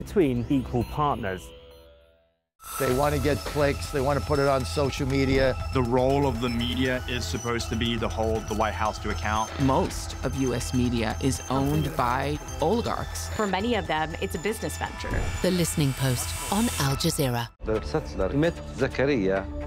between equal partners. They want to get clicks, they want to put it on social media. The role of the media is supposed to be to hold the White House to account. Most of U.S. media is owned by oligarchs. For many of them, it's a business venture. The Listening Post on Al Jazeera. The settler met Zakaria